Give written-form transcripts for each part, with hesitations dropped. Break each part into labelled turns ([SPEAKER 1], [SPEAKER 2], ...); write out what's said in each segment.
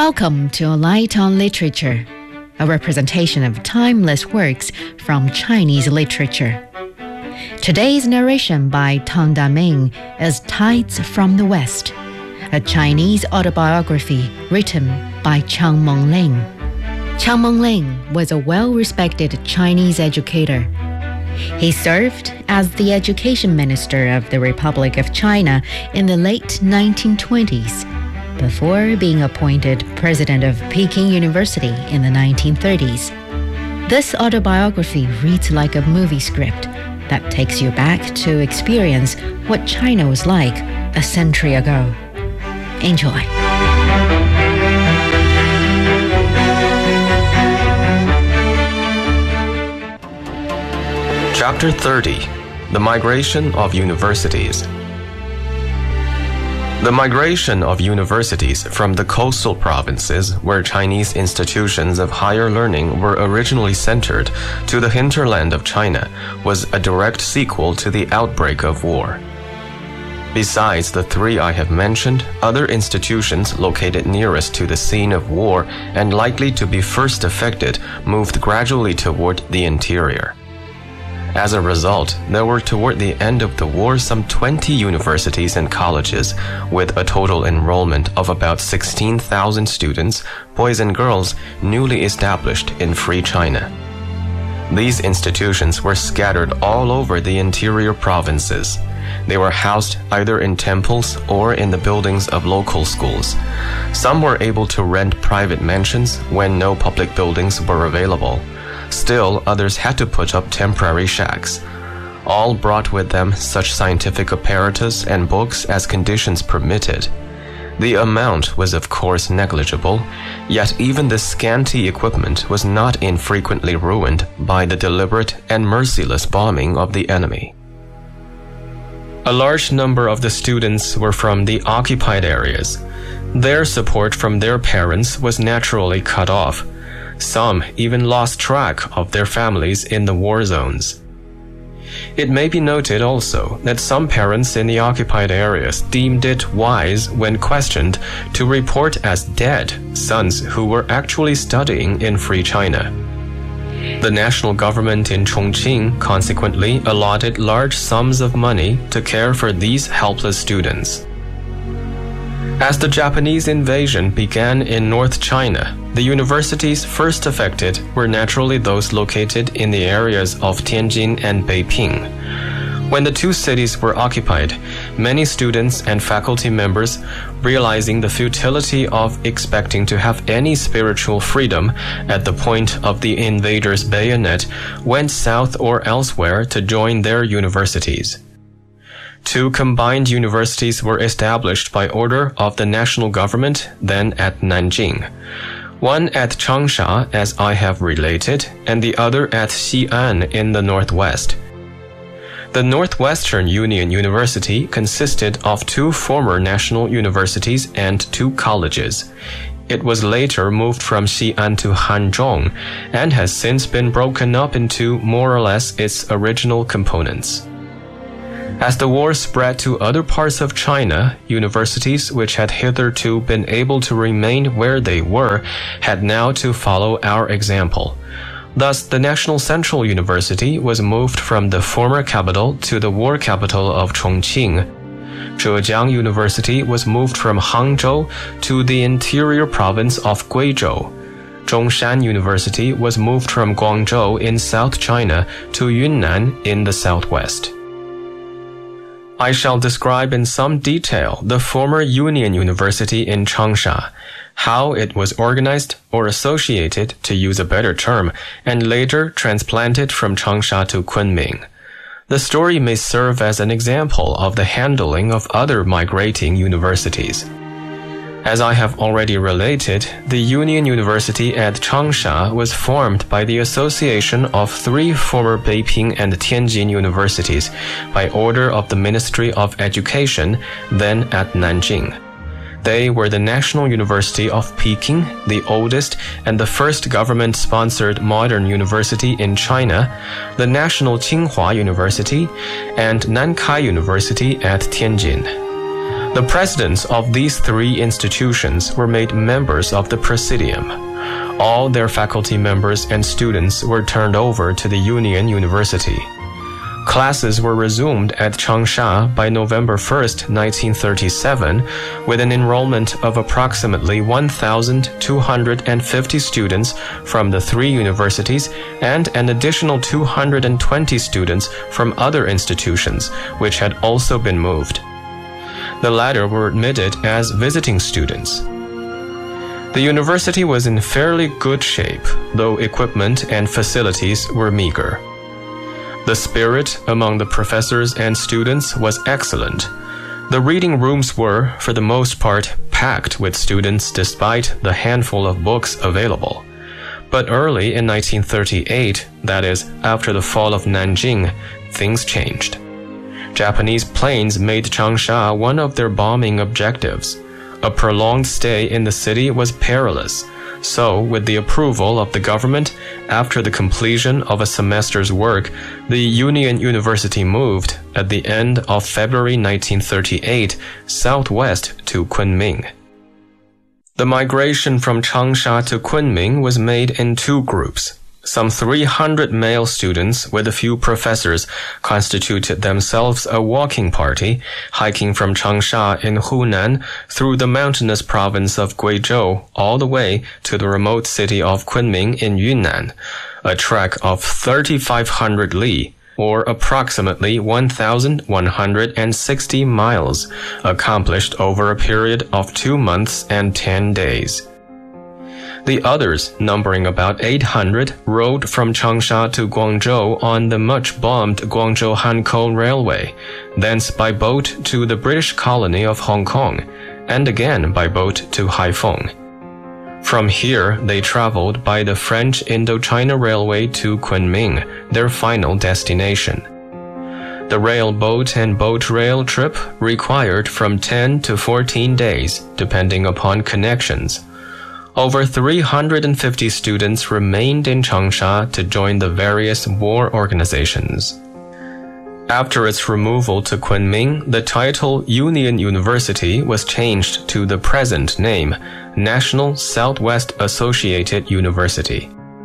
[SPEAKER 1] Welcome to Light on Literature, a representation of timeless works from Chinese literature. Today's narration by Tang Daming is Tides from the West, a Chinese autobiography written by Chang Mengling. Chang Mengling was a well-respected Chinese educator. He served as the education minister of the Republic of China in the late 1920s, before being appointed president of Peking University in the 1930s. This autobiography reads like a movie script that takes you back to experience what China was like a century ago. Enjoy.
[SPEAKER 2] Chapter 30: The Migration of Universities. The migration of universities from the coastal provinces, where Chinese institutions of higher learning were originally centered, to the hinterland of China was a direct sequel to the outbreak of war. Besides the three I have mentioned, other institutions located nearest to the scene of war and likely to be first affected moved gradually toward the interior. As a result, there were toward the end of the war some 20 universities and colleges, with a total enrollment of about 16,000 students, boys and girls, newly established in Free China. These institutions were scattered all over the interior provinces. They were housed either in temples or in the buildings of local schools. Some were able to rent private mansions when no public buildings were available. Still, others had to put up temporary shacks. All brought with them such scientific apparatus and books as conditions permitted. The amount was of course negligible, yet even this scanty equipment was not infrequently ruined by the deliberate and merciless bombing of the enemy. A large number of the students were from the occupied areas. Their support from their parents was naturally cut off. Some even lost track of their families in the war zones. It may be noted also that some parents in the occupied areas deemed it wise, when questioned, to report as dead sons who were actually studying in Free China. The national government in Chongqing consequently allotted large sums of money to care for these helpless students. As the Japanese invasion began in North China, the universities first affected were naturally those located in the areas of Tianjin and Beiping. When the two cities were occupied, many students and faculty members, realizing the futility of expecting to have any spiritual freedom at the point of the invader's bayonet, went south or elsewhere to join their universities. Two combined universities were established by order of the national government, then at Nanjing. One at Changsha, as I have related, and the other at Xi'an in the northwest. The Northwestern Union University consisted of two former national universities and two colleges. It was later moved from Xi'an to Hanzhong and has since been broken up into more or less its original components. As the war spread to other parts of China, universities which had hitherto been able to remain where they were had now to follow our example. Thus, the National Central University was moved from the former capital to the war capital of Chongqing. Zhejiang University was moved from Hangzhou to the interior province of Guizhou. Zhongshan University was moved from Guangzhou in South China to Yunnan in the southwest. I shall describe in some detail the former Union University in Changsha, how it was organized or associated, to use a better term, and later transplanted from Changsha to Kunming. The story may serve as an example of the handling of other migrating universities. As I have already related, the Union University at Changsha was formed by the association of three former Beiping and Tianjin universities by order of the Ministry of Education, then at Nanjing. They were the National University of Peking, the oldest and the first government-sponsored modern university in China, the National Tsinghua University, and Nankai University at Tianjin. The presidents of these three institutions were made members of the Presidium. All their faculty members and students were turned over to the Union University. Classes were resumed at Changsha by November 1st, 1937, with an enrollment of approximately 1,250 students from the three universities and an additional 220 students from other institutions, which had also been moved. The latter were admitted as visiting students. The university was in fairly good shape, though equipment and facilities were meager. The spirit among the professors and students was excellent. The reading rooms were, for the most part, packed with students despite the handful of books available. But early in 1938, that is, after the fall of Nanjing, things changed. Japanese planes made Changsha one of their bombing objectives. A prolonged stay in the city was perilous. So, with the approval of the government, after the completion of a semester's work, the Union University moved, at the end of February 1938, southwest to Kunming. The migration from Changsha to Kunming was made in two groups. Some 300 male students with a few professors constituted themselves a walking party, hiking from Changsha in Hunan through the mountainous province of Guizhou all the way to the remote city of Kunming in Yunnan, a trek of 3,500 li, or approximately 1,160 miles, accomplished over a period of 2 months and 10 days. The others, numbering about 800, rode from Changsha to Guangzhou on the much-bombed Guangzhou-Hankou Railway, thence by boat to the British colony of Hong Kong, and again by boat to Haiphong. From here, they traveled by the French Indochina Railway to Kunming, their final destination. The railboat and boat-rail trip required from 10 to 14 days, depending upon connections. Over 350 students remained in Changsha to join the various war organizations. After its removal to Kunming, the title Union University was changed to the present name, National Southwest Associated University.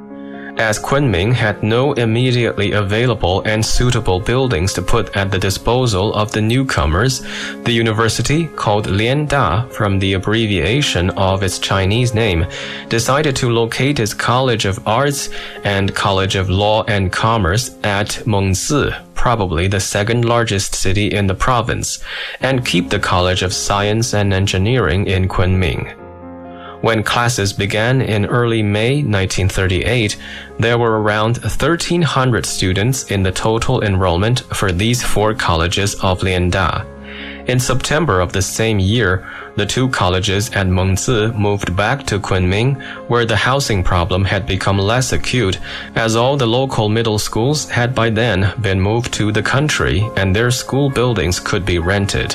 [SPEAKER 2] As Kunming had no immediately available and suitable buildings to put at the disposal of the newcomers, the university, called Lianda from the abbreviation of its Chinese name, decided to locate its College of Arts and College of Law and Commerce at Mengzi, probably the second largest city in the province, and keep the College of Science and Engineering in Kunming. When classes began in early May 1938, there were around 1,300 students in the total enrollment for these four colleges of Lianda. In September of the same year, the two colleges at Mengzi moved back to Kunming, where the housing problem had become less acute, as all the local middle schools had by then been moved to the country and their school buildings could be rented.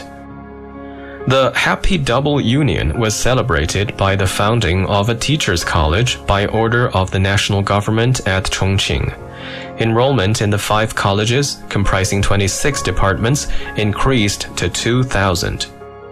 [SPEAKER 2] The Happy Double Union was celebrated by the founding of a teachers' college by order of the national government at Chongqing. Enrollment in the 5 colleges, comprising 26 departments, increased to 2,000.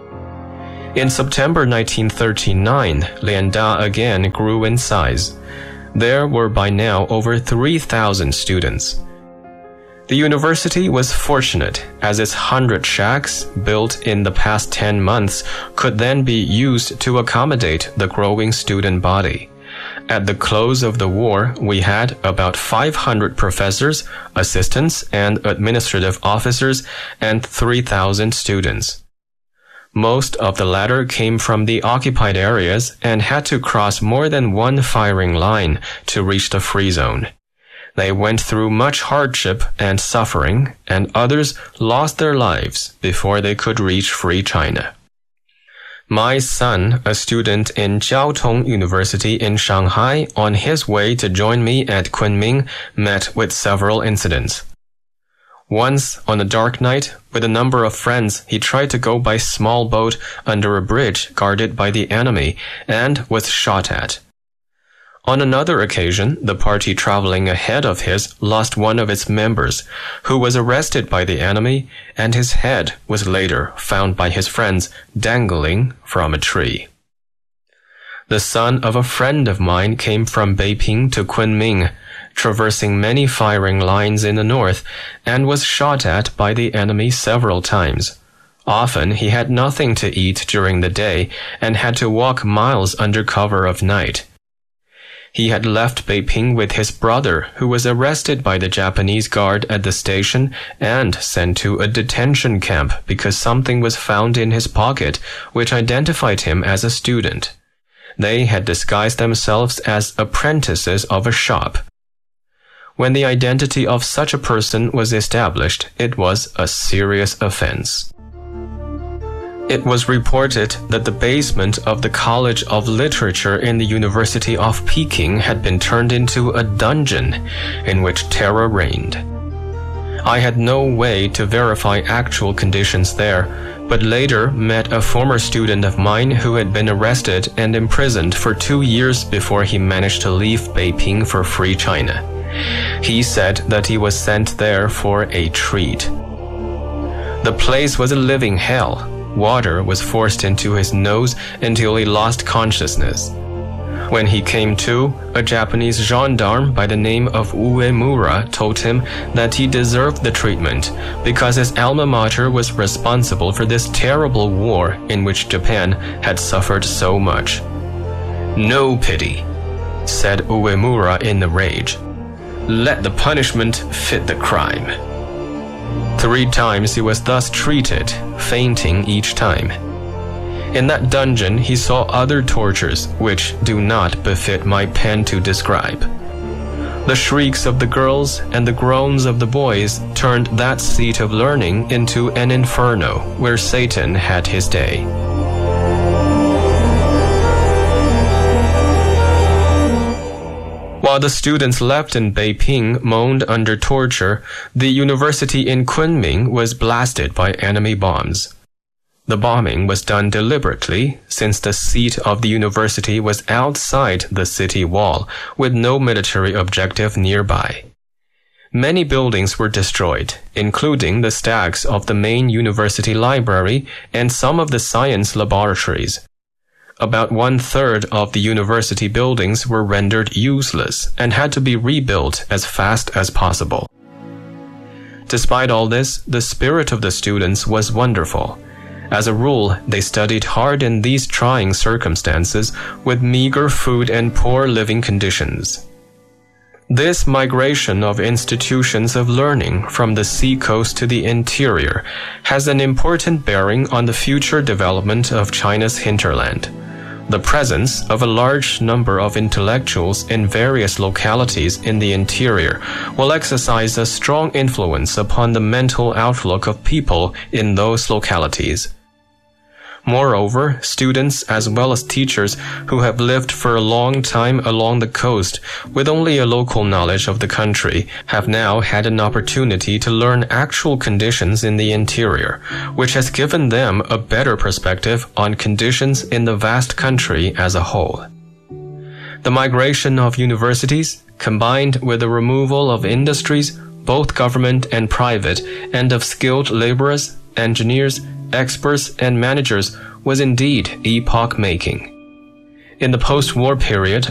[SPEAKER 2] In September 1939, Lianda again grew in size. There were by now over 3,000 students. The university was fortunate, as its 100 shacks, built in the past 10 months, could then be used to accommodate the growing student body. At the close of the war, we had about 500 professors, assistants, and administrative officers, and 3,000 students. Most of the latter came from the occupied areas and had to cross more than one firing line to reach the free zone. They went through much hardship and suffering, and others lost their lives before they could reach free China. My son, a student in Jiaotong University in Shanghai, on his way to join me at Kunming, met with several incidents. Once, on a dark night, with a number of friends, he tried to go by small boat under a bridge guarded by the enemy and was shot at. On another occasion, the party traveling ahead of his lost one of its members, who was arrested by the enemy, and his head was later found by his friends dangling from a tree. The son of a friend of mine came from Beiping to Kunming, traversing many firing lines in the north, and was shot at by the enemy several times. Often he had nothing to eat during the day and had to walk miles under cover of night. He had left Beiping with his brother, who was arrested by the Japanese guard at the station and sent to a detention camp because something was found in his pocket which identified him as a student. They had disguised themselves as apprentices of a shop. When the identity of such a person was established, it was a serious offense. It was reported that the basement of the College of Literature in the University of Peking had been turned into a dungeon in which terror reigned. I had no way to verify actual conditions there, but later met a former student of mine who had been arrested and imprisoned for 2 years before he managed to leave Beiping for free China. He said that he was sent there for a treat. The place was a living hell. Water was forced into his nose until he lost consciousness. When he came to, a Japanese gendarme by the name of Uemura told him that he deserved the treatment because his alma mater was responsible for this terrible war in which Japan had suffered so much. "No pity," said Uemura in a rage. "Let the punishment fit the crime." 3 times he was thus treated, fainting each time. In that dungeon he saw other tortures which do not befit my pen to describe. The shrieks of the girls and the groans of the boys turned that seat of learning into an inferno where Satan had his day. While the students left in Beiping moaned under torture, the university in Kunming was blasted by enemy bombs. The bombing was done deliberately, since the seat of the university was outside the city wall, with no military objective nearby. Many buildings were destroyed, including the stacks of the main university library and some of the science laboratories. About 1/3 of the university buildings were rendered useless and had to be rebuilt as fast as possible. Despite all this, the spirit of the students was wonderful. As a rule, they studied hard in these trying circumstances with meager food and poor living conditions. This migration of institutions of learning from the seacoast to the interior has an important bearing on the future development of China's hinterland. The presence of a large number of intellectuals in various localities in the interior will exercise a strong influence upon the mental outlook of people in those localities. Moreover, students as well as teachers who have lived for a long time along the coast with only a local knowledge of the country have now had an opportunity to learn actual conditions in the interior, which has given them a better perspective on conditions in the vast country as a whole. The migration of universities, combined with the removal of industries, both government and private, and of skilled laborers, engineers, experts, and managers, was indeed epoch-making. In the post-war period,